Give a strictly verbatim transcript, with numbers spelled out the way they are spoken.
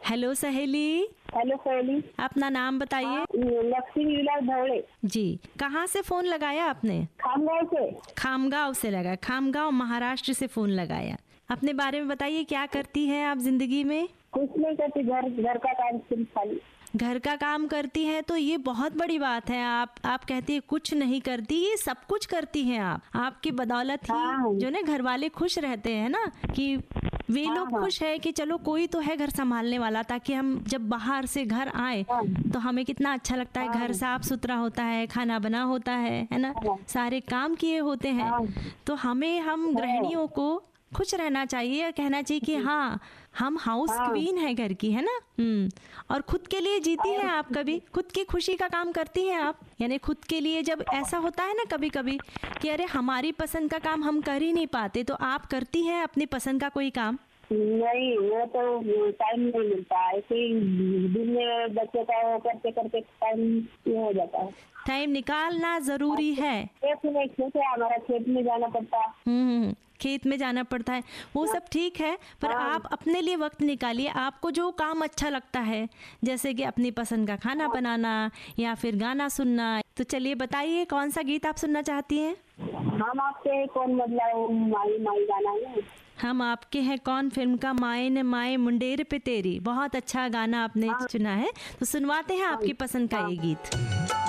Hello सहेली। Hello सहेली। अपना नाम बताइए। लक्ष्मी विलास धवड़े जी। कहाँ से फोन लगाया आपने? खामगांव से। खामगांव से लगा। खामगांव महाराष्ट्र से फोन लगाया। अपने बारे में बताइए, क्या करती हैं आप जिंदगी में? कुछ नहीं करती, घर घर का काम सिर्फ खाली। घर का काम करती हैं तो ये बहुत बड़ी बात है। आप आप कहती है कुछ नहीं करती, ये सब कुछ करती हैं आप। आपकी बदौलत ही हाँ। जो ना घर वाले खुश रहते हैं ना, कि वे हाँ, लोग हाँ। खुश है कि चलो कोई तो है घर संभालने वाला, ताकि हम जब बाहर से घर आए हाँ। तो हमें कितना अच्छा लगता है। घर साफ सुथरा होता है, खाना बना होता है है ना, हाँ। सारे काम किए होते हैं। हाँ। तो हमें हम गृहिणियों को खुश रहना चाहिए और कहना चाहिए कि हाँ, हम हाउस हाँ। क्वीन है घर की, है ना। हम्म। और खुद के लिए जीती हैं आप, कभी खुद की खुशी का काम करती हैं आप। यानी खुद के लिए जब ऐसा होता है ना कभी कभी कि अरे हमारी पसंद का काम हम कर ही नहीं पाते, तो आप करती हैं अपनी पसंद का कोई काम? नहीं, वो तो टाइम नहीं मिलता, ऐसे ही दिन में बच्चों का करते करते टाइम ये हो जाता है। टाइम निकालना जरूरी है। खेत में खेत है हमारा, खेत में जाना पड़ता है। हम्म। खेत में जाना पड़ता है, वो सब ठीक है, पर हाँ। आप अपने लिए वक्त निकालिए। आपको जो काम अच्छा लगता है, जैसे कि अपनी पसंद का खाना बनाना या फिर गाना सुनना, तो चलिए बताइए कौन सा गीत आप सुनना चाहती हैं? हम आपके कौन बदलाओ माई माई गाना है। हम आपके हैं कौन फिल्म का माए न माए मुंडेर पे तेरी। बहुत अच्छा गाना आपने चुना है, तो सुनवाते हैं आपकी पसंद का ये गीत।